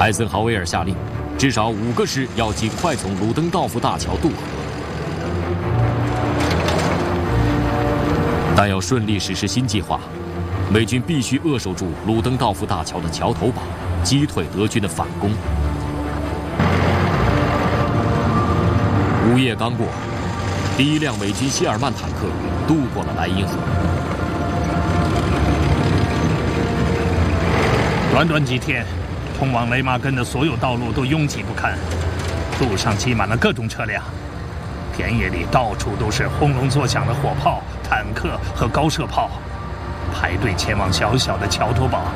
艾森豪威尔下令，至少5个师要尽快从鲁登道夫大桥渡河。但要顺利实施新计划，美军必须扼守住鲁登道夫大桥的桥头堡，击退德军的反攻。午夜刚过，第1辆美军谢尔曼坦克渡过了莱茵河。 短短几天，通往雷马根的所有道路都拥挤不堪，路上挤满了各种车辆，田野里到处都是轰隆作响的火炮、坦克和高射炮，排队前往小小的桥头堡。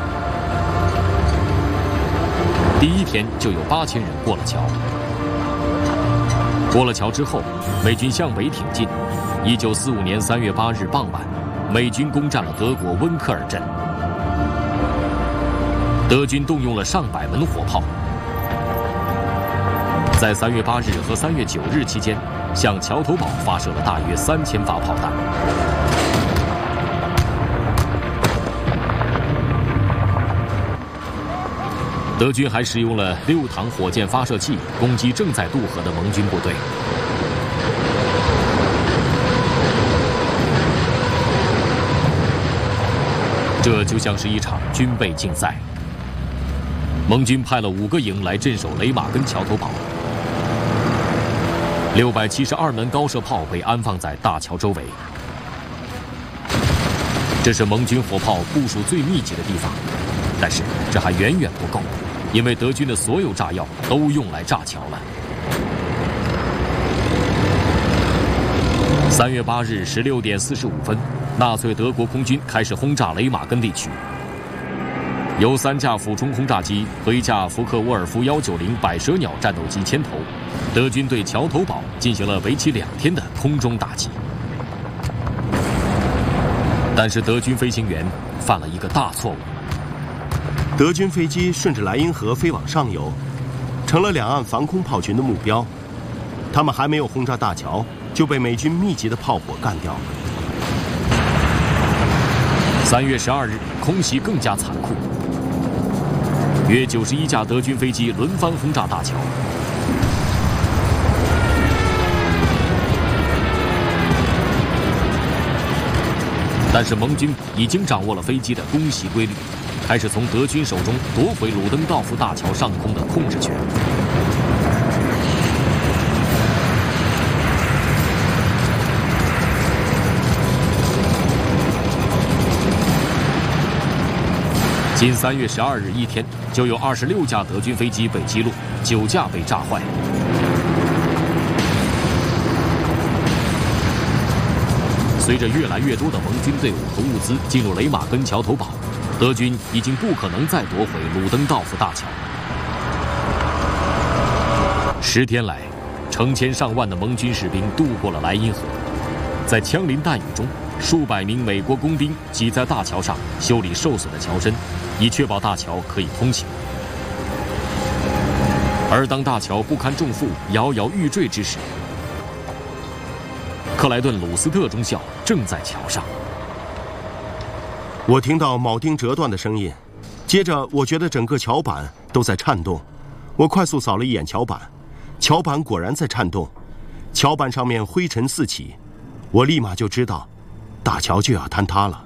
第1天就有8000人过了桥。过了桥之后，美军向北挺进。1945年3月8日傍晚，美军攻占了德国温克尔镇。德军动用了上百门火炮，在3月8日和3月9日期间，向桥头堡发射了大约3000发炮弹。德军还使用了6膛火箭发射器攻击正在渡河的盟军部队。这就像是一场军备竞赛。盟军派了5个营来镇守雷马根桥头堡，672门高射炮被安放在大桥周围。这是盟军火炮部署最密集的地方，但是这还远远不够，因为德军的所有炸药都用来炸桥了。3月8日16点45分，纳粹德国空军开始轰炸雷马根地区。由3架俯冲轰炸机和1架福克沃尔夫190百蛇鸟战斗机牵头，德军对桥头堡进行了为期2天的空中打击。但是德军飞行员犯了一个大错误。 德军飞机顺着莱茵河飞往上游，成了两岸防空炮群的目标。他们还没有轰炸大桥，就被美军密集的炮火干掉了。 3月12日，空袭更加残酷，约91架德军飞机轮番轰炸大桥。但是盟军已经掌握了飞机的攻袭规律，开始从德军手中夺回鲁登道夫大桥上空的控制权。仅3月12日一天，就有26架德军飞机被击落，9架被炸坏。随着越来越多的盟军队伍和物资进入雷马根桥头堡，德军已经不可能再夺回鲁登道夫大桥。10天来，成千上万的盟军士兵渡过了莱茵河，在枪林弹雨中，数百名美国工兵挤在大桥上修理受损的桥身，以确保大桥可以通行。而当大桥不堪重负，摇摇欲坠之时，克莱顿·鲁斯特中校正在桥上。 我听到铆钉折断的声音，接着我觉得整个桥板都在颤动。我快速扫了一眼桥板，桥板果然在颤动，桥板上面灰尘四起。我立马就知道，大桥就要坍塌了。